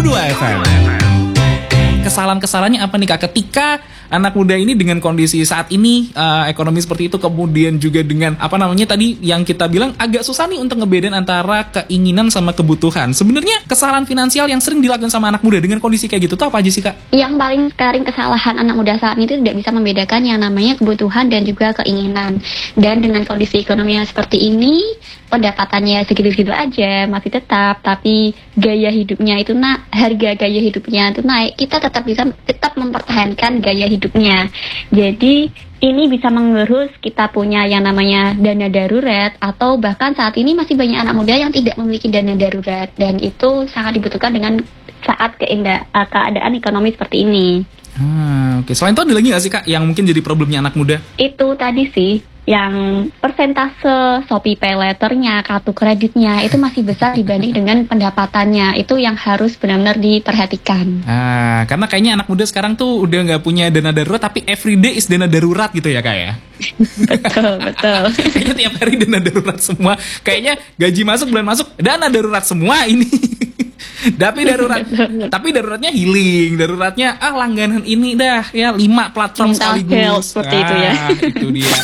102 FM. Kesalahan-kesalahannya apa nih Kak ketika anak muda ini dengan kondisi saat ini ekonomi seperti itu, kemudian juga dengan apa namanya tadi yang kita bilang agak susah nih untuk ngebedain antara keinginan sama kebutuhan. Sebenarnya kesalahan finansial yang sering dilakukan sama anak muda dengan kondisi kayak gitu tuh apa aja sih Kak? Yang paling sering kesalahan anak muda saat ini itu tidak bisa membedakan yang namanya kebutuhan dan juga keinginan. Dan dengan kondisi ekonomi yang seperti ini, pendapatannya segitu-segitu aja masih tetap, tapi gaya hidupnya itu harga gaya hidupnya itu naik, kita tetap mempertahankan gaya hidupnya. Jadi ini bisa mengerus kita punya yang namanya dana darurat, atau bahkan saat ini masih banyak anak muda yang tidak memiliki dana darurat, dan itu sangat dibutuhkan dengan saat keadaan ekonomi seperti ini. Oke. Selain itu ada lagi nggak sih Kak yang mungkin jadi problemnya anak muda? Itu tadi sih, yang persentase Shopee Pay Later-nya, kartu kreditnya itu masih besar dibanding dengan pendapatannya. Itu yang harus benar-benar diperhatikan. Karena kayaknya anak muda sekarang tuh udah nggak punya dana darurat, tapi everyday is dana darurat gitu ya Kak ya? Betul. Kayaknya tiap hari dana darurat semua. Kayaknya gaji masuk, bulan masuk, dana darurat semua ini. Tapi daruratnya healing, daruratnya langganan ini dah ya 5 platform sekaligus. Seperti itu ya. Itu dia.